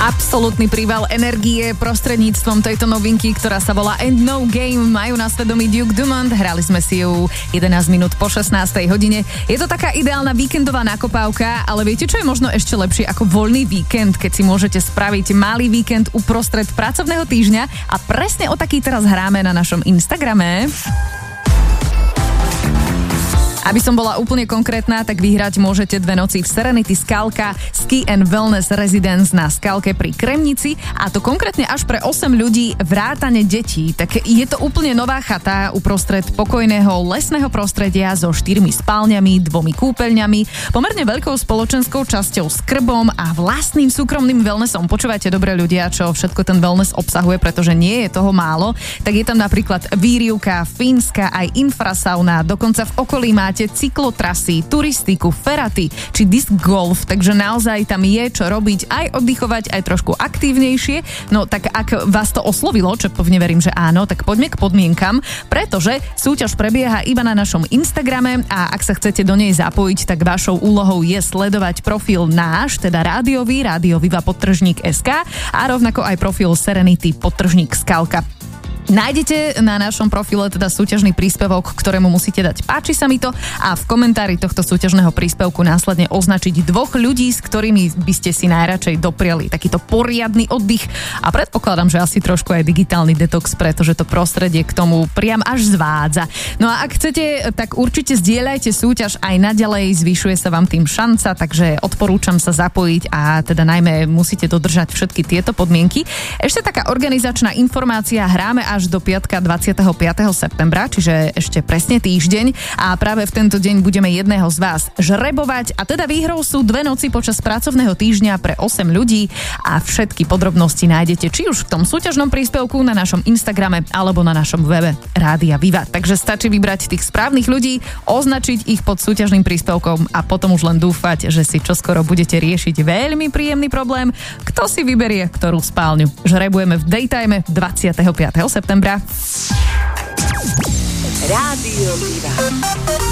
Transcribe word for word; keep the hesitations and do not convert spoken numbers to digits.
Absolútny príval energie prostredníctvom tejto novinky, ktorá sa volá And No Game, majú na svedomí Duke Dumont. Hrali sme si ju jedenásť minút po šestnástej hodine. Je to taká ideálna víkendová nakopávka, ale viete, čo je možno ešte lepšie ako voľný víkend, keď si môžete spraviť malý víkend uprostred pracovného týždňa, a presne o taký teraz hráme na našom Instagrame. Aby som bola úplne konkrétna, tak vyhrať môžete dve noci v Serenity Skalka Ski and Wellness Residence na Skalke pri Kremnici, a to konkrétne až pre osem ľudí vrátane detí. Tak je to úplne nová chata uprostred pokojného lesného prostredia so štyrmi spálňami, dvomi kúpeľňami, pomerne veľkou spoločenskou časťou s krbom a vlastným súkromným wellnessom. Počúvajte dobre ľudia, čo všetko ten wellness obsahuje, pretože nie je toho málo. Tak je tam napríklad výrivka, fínska, aj infrasauna, dokonca v okolí máte cyklotrasy, turistiku, feraty či disc golf, takže naozaj tam je čo robiť, aj oddychovať, aj trošku aktívnejšie. No tak ak vás to oslovilo, čo pevne verím, že áno, tak poďme k podmienkam, pretože súťaž prebieha iba na našom Instagrame, a ak sa chcete do nej zapojiť, tak vašou úlohou je sledovať profil náš, teda rádiový, Rádio Viva podtržník es ká, a rovnako aj profil Serenity podtržník Skalka. Nájdete na našom profile teda súťažný príspevok, ktorému musíte dať páči sa mi to, a v komentári tohto súťažného príspevku následne označiť dvoch ľudí, s ktorými by ste si najradšej dopriali takýto poriadny oddych, a predpokladám, že asi trošku aj digitálny detox, pretože to prostredie k tomu priam až zvádza. No a ak chcete, tak určite zdieľajte súťaž aj naďalej, zvyšuje sa vám tým šanca, takže odporúčam sa zapojiť, a teda najmä musíte dodržať všetky tieto podmienky. Ešte taká organizačná informácia, hráme až do piatka dvadsiateho piateho septembra, čiže ešte presne týždeň, a práve v tento deň budeme jedného z vás žrebovať, a teda výhrou sú dve noci počas pracovného týždňa pre osem ľudí, a všetky podrobnosti nájdete či už v tom súťažnom príspevku na našom Instagrame alebo na našom webe Rádia Viva. Takže stačí vybrať tých správnych ľudí, označiť ich pod súťažným príspevkom a potom už len dúfať, že si čoskoro budete riešiť veľmi príjemný problém, kto si vyberie ktorú spálňu. Žrebujeme v daytime dvadsiateho piateho septembra. Rádio Viva.